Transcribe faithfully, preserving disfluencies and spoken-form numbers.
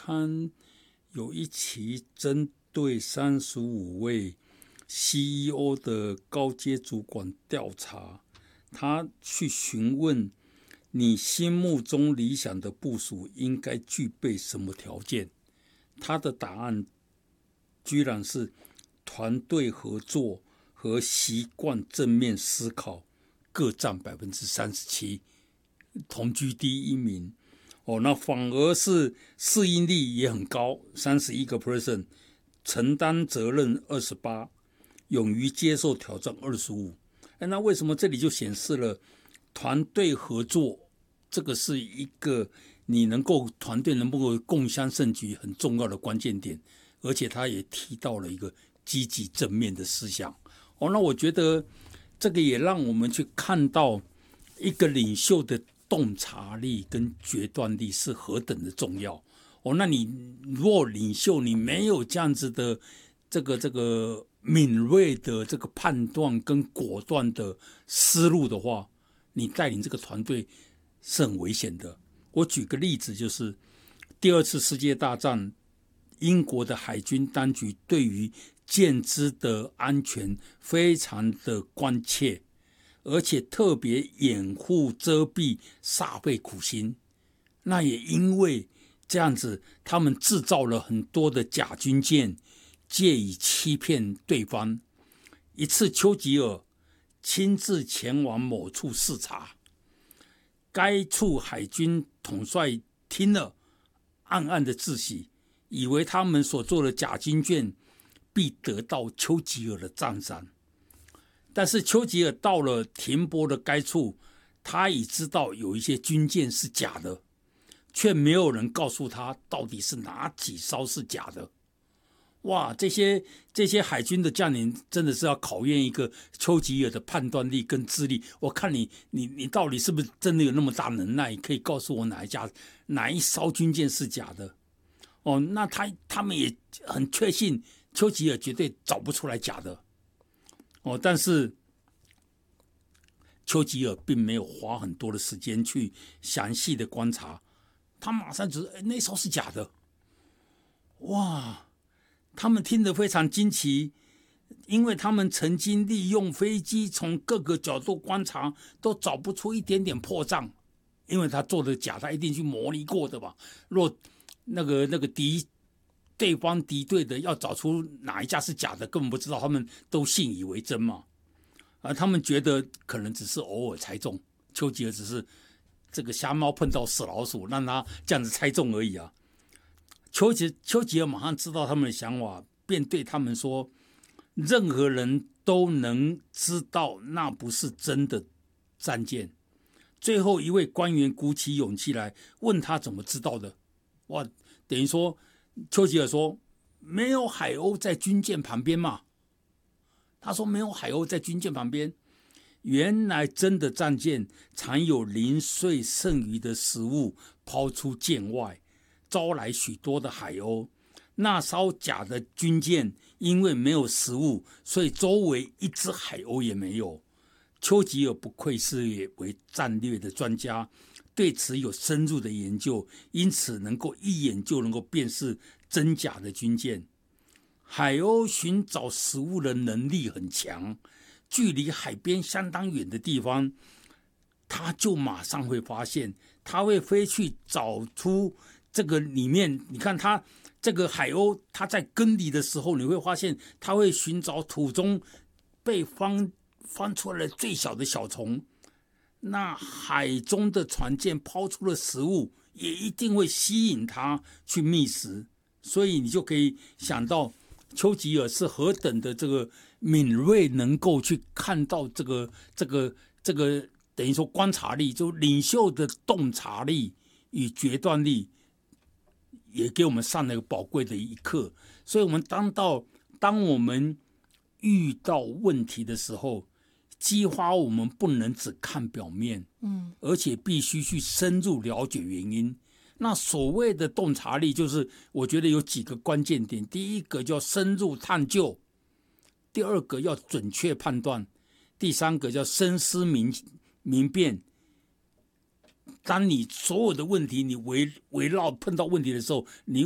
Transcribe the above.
刊有一期针对三十五位 C E O 的高阶主管调查，他去询问你心目中理想的部属应该具备什么条件。他的答案居然是团队合作和习惯正面思考各占 百分之三十七， 同居第一名。哦，那反而是适应力也很高 百分之三十一， 承担责任二十八，勇于接受挑战二十五。那为什么这里就显示了团队合作这个是一个你能够团队能够共襄盛举很重要的关键点，而且他也提到了一个积极正面的思想。哦，那我觉得这个也让我们去看到一个领袖的洞察力跟决断力是何等的重要。哦，那你如果领袖你没有这样子的这个这个敏锐的这个判断跟果断的思路的话，你带领这个团队是很危险的。我举个例子，就是第二次世界大战，英国的海军当局对于舰只的安全非常的关切，而且特别掩护遮蔽，煞费苦心。那也因为这样子，他们制造了很多的假军舰，借以欺骗对方。一次，丘吉尔亲自前往某处视察，该处海军统帅听了，暗暗的自喜，以为他们所做的假军舰必得到丘吉尔的赞赏。但是丘吉尔到了停泊的该处，他已知道有一些军舰是假的，却没有人告诉他到底是哪几艘是假的。哇，这些这些海军的将领真的是要考验一个丘吉尔的判断力跟智力。我看你你你到底是不是真的有那么大能耐，可以告诉我哪一家哪一艘军舰是假的？哦，那他他们也很确信丘吉尔绝对找不出来假的。哦，但是丘吉尔并没有花很多的时间去详细的观察，他马上只是、哎、那艘是假的。哇，他们听得非常惊奇，因为他们曾经利用飞机从各个角度观察，都找不出一点点破绽。因为他做的假，他一定去模拟过的吧？若那个那个敌对方敌对的要找出哪一架是假的，根本不知道，他们都信以为真嘛。而他们觉得可能只是偶尔猜中，丘吉尔只是这个瞎猫碰到死老鼠，让他这样子猜中而已啊。丘吉丘吉尔马上知道他们的想法，便对他们说：任何人都能知道那不是真的战舰。最后一位官员鼓起勇气来问他怎么知道的。哇，等于说丘吉尔说没有海鸥在军舰旁边嘛？他说没有海鸥在军舰旁边。原来真的战舰常有零碎剩余的食物抛出舰外，招来许多的海鸥。那艘假的军舰因为没有食物，所以周围一只海鸥也没有。丘吉尔不愧是为战略的专家，对此有深入的研究，因此能够一眼就能够辨识真假的军舰。海鸥寻找食物的能力很强，距离海边相当远的地方，它就马上会发现，它会飞去找出这个里面。你看它这个海鸥，它在耕犁的时候，你会发现它会寻找土中被翻翻出来的最小的小虫。那海中的船舰抛出的食物，也一定会吸引它去觅食。所以你就可以想到丘吉尔是何等的这个敏锐，能够去看到这个这个这个等于说观察力，就领袖的洞察力与决断力，也给我们上了一个宝贵的一课。所以我们当到当我们遇到问题的时候，激发我们不能只看表面，嗯，而且必须去深入了解原因。那所谓的洞察力，就是我觉得有几个关键点。第一个叫深入探究，第二个要准确判断，第三个叫深思明明辨。当你所有的问题你围围绕碰到问题的时候，你